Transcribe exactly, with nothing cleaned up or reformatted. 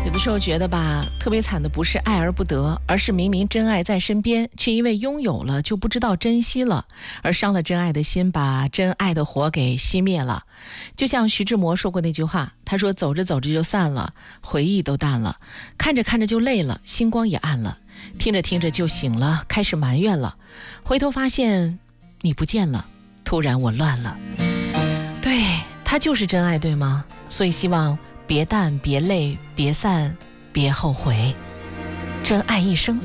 有的时候觉得吧，特别惨的不是爱而不得，而是明明真爱在身边，却因为拥有了就不知道珍惜了，而伤了真爱的心，把真爱的火给熄灭了。就像徐志摩说过那句话，他说走着走着就散了，回忆都淡了，看着看着就累了，星光也暗了，听着听着就醒了，开始埋怨了，回头发现你不见了，突然我乱了。对，他就是真爱，对吗？所以希望别淡，别累，别散，别后悔，真爱一生。